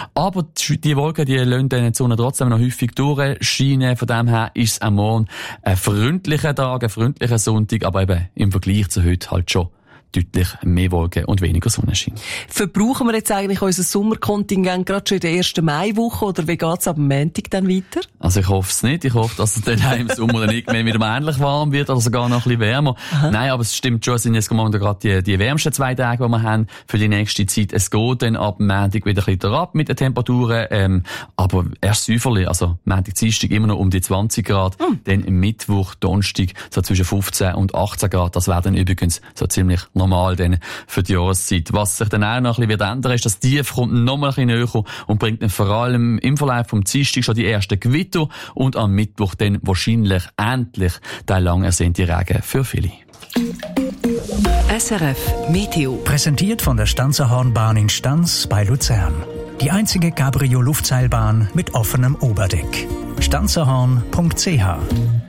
Aber die Wolken, die lassen dann die Sonne trotzdem noch häufig durchscheinen. Von dem her ist es am Morgen ein freundlicher Tag, ein freundlicher Sonntag, aber eben im Vergleich zu heute halt schon deutlich mehr Wolken und weniger Sonnenschein. Verbrauchen wir jetzt eigentlich unser Sommerkontingent gerade schon in der ersten Maiwoche oder wie geht's ab Montag dann weiter? Also ich hoffe es nicht. Ich hoffe, dass es dann auch im Sommer dann irgendwann wieder ähnlich warm wird oder sogar noch ein bisschen wärmer. Aha. Nein, aber es stimmt schon, es sind jetzt gerade die wärmsten 2 Tage, die wir haben für die nächste Zeit. Es geht dann ab Montag wieder ein bisschen ab mit den Temperaturen, aber erst säuferlich, also Montag, Dienstag immer noch um die 20 Grad, dann Mittwoch, Donnerstag so zwischen 15 und 18 Grad. Das wäre dann übrigens so ziemlich normal dann für die Jahreszeit. Was sich dann auch noch ein bisschen ändern wird, ist, dass die Tief kommt noch mal ein bisschen näher und bringt dann vor allem im Verlauf vom Dienstag schon die ersten Gewitter und am Mittwoch dann wahrscheinlich endlich der lang ersehnte Regen für viele. SRF Meteo. Präsentiert von der Stanzerhornbahn in Stans bei Luzern. Die einzige Cabrio-Luftseilbahn mit offenem Oberdeck. stanzerhorn.ch